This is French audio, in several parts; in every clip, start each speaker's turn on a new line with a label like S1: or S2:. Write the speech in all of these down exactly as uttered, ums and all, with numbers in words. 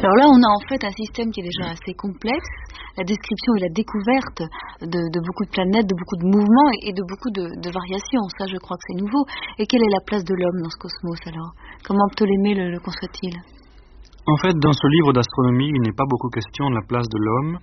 S1: Alors là, on a en fait un système qui est déjà assez complexe. La description et la découverte de, de beaucoup de planètes, de beaucoup de mouvements et, et de beaucoup de, de variations. Ça, je crois que c'est nouveau. Et quelle est la place de l'homme dans ce cosmos alors? Comment Ptolémée le, le conçoit-il?
S2: En fait, dans ce livre d'astronomie, il n'est pas beaucoup question de la place de l'homme.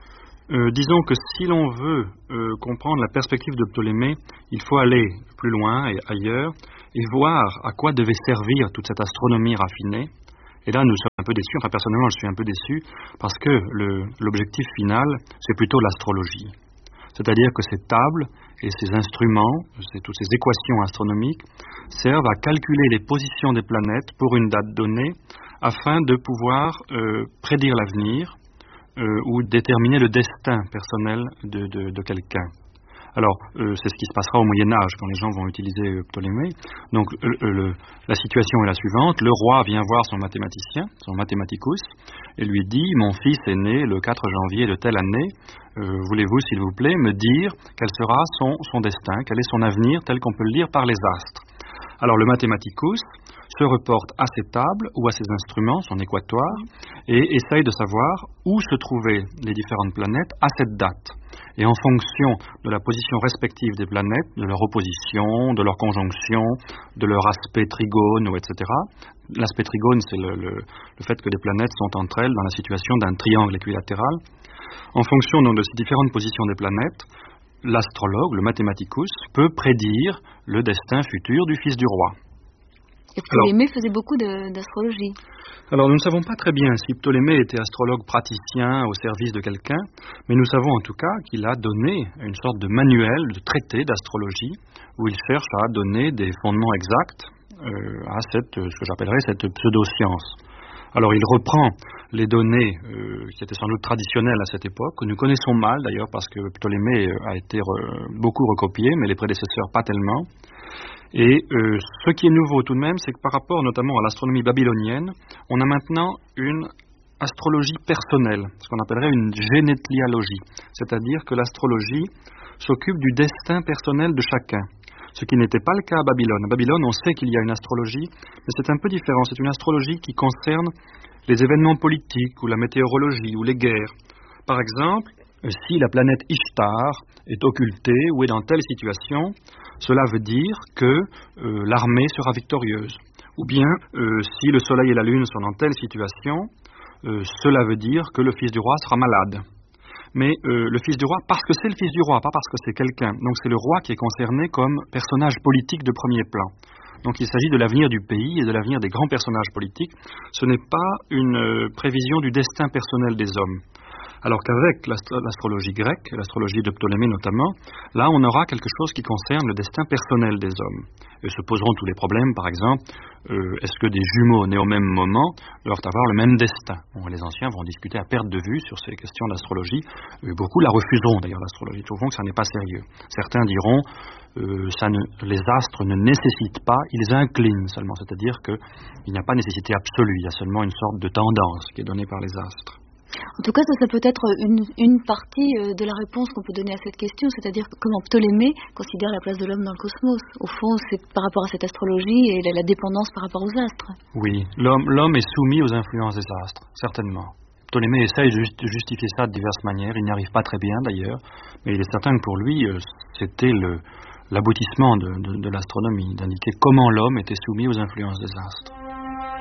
S2: Euh, disons que si l'on veut euh, comprendre la perspective de Ptolémée, il faut aller plus loin et ailleurs et voir à quoi devait servir toute cette astronomie raffinée. Et là, nous sommes un peu déçus, enfin personnellement je suis un peu déçu, parce que le, l'objectif final, c'est plutôt l'astrologie. C'est-à-dire que ces tables et ces instruments, c'est, toutes ces équations astronomiques, servent à calculer les positions des planètes pour une date donnée, afin de pouvoir euh, prédire l'avenir euh, ou déterminer le destin personnel de, de, de quelqu'un. Alors, euh, c'est ce qui se passera au Moyen-Âge, quand les gens vont utiliser euh, Ptolémée. Donc, euh, le, la situation est la suivante. Le roi vient voir son mathématicien, son mathématicus, et lui dit « Mon fils est né le quatre janvier de telle année. Euh, voulez-vous, s'il vous plaît, me dire quel sera son, son destin, quel est son avenir, tel qu'on peut le lire par les astres ?» Alors, le mathématicus se reporte à ses tables ou à ses instruments, son équatoire, et essaye de savoir où se trouvaient les différentes planètes à cette date. Et en fonction de la position respective des planètes, de leur opposition, de leur conjonction, de leur aspect trigone, et cetera. L'aspect trigone, c'est le, le, le fait que les planètes sont entre elles dans la situation d'un triangle équilatéral. En fonction donc, de ces différentes positions des planètes, l'astrologue, le mathématicus, peut prédire le destin futur du fils du roi.
S1: Et Ptolémée alors, faisait beaucoup de, d'astrologie.
S2: Alors nous ne savons pas très bien si Ptolémée était astrologue praticien au service de quelqu'un, mais nous savons en tout cas qu'il a donné une sorte de manuel, de traité d'astrologie, où il cherche à donner des fondements exacts euh, à cette, ce que j'appellerais cette pseudo-science. Alors il reprend les données euh, qui étaient sans doute traditionnelles à cette époque, que nous connaissons mal d'ailleurs parce que Ptolémée a été re, beaucoup recopié, mais les prédécesseurs pas tellement. Et euh, ce qui est nouveau tout de même, c'est que par rapport notamment à l'astronomie babylonienne, on a maintenant une astrologie personnelle, ce qu'on appellerait une génétlialogie, c'est-à-dire que l'astrologie s'occupe du destin personnel de chacun, ce qui n'était pas le cas à Babylone. À Babylone, on sait qu'il y a une astrologie, mais c'est un peu différent, c'est une astrologie qui concerne les événements politiques, ou la météorologie, ou les guerres. Par exemple, si la planète Ishtar est occultée ou est dans telle situation, cela veut dire que euh, l'armée sera victorieuse. Ou bien, euh, si le soleil et la lune sont dans telle situation, euh, cela veut dire que le fils du roi sera malade. Mais euh, le fils du roi, parce que c'est le fils du roi, pas parce que c'est quelqu'un. Donc c'est le roi qui est concerné comme personnage politique de premier plan. Donc il s'agit de l'avenir du pays et de l'avenir des grands personnages politiques. Ce n'est pas une euh, prévision du destin personnel des hommes. Alors qu'avec l'astro- l'astrologie grecque, l'astrologie de Ptolémée notamment, là on aura quelque chose qui concerne le destin personnel des hommes. Et se poseront tous les problèmes, par exemple, euh, est-ce que des jumeaux nés au même moment doivent avoir le même destin? Bon, les anciens vont discuter à perte de vue sur ces questions d'astrologie. Euh, beaucoup la refuseront d'ailleurs, l'astrologie. Ils trouveront que ça n'est pas sérieux. Certains diront euh, ça ne, les astres ne nécessitent pas, ils inclinent seulement, c'est-à-dire qu'il n'y a pas nécessité absolue, il y a seulement une sorte de tendance qui est donnée par les astres.
S1: En tout cas, ça, ça peut être une, une partie de la réponse qu'on peut donner à cette question, c'est-à-dire comment Ptolémée considère la place de l'homme dans le cosmos. Au fond, c'est par rapport à cette astrologie et la, la dépendance par rapport aux astres.
S2: Oui, l'homme, l'homme est soumis aux influences des astres, certainement. Ptolémée essaye de justifier ça de diverses manières, il n'y arrive pas très bien d'ailleurs, mais il est certain que pour lui, c'était le, l'aboutissement de, de, de l'astronomie, d'indiquer comment l'homme était soumis aux influences des astres.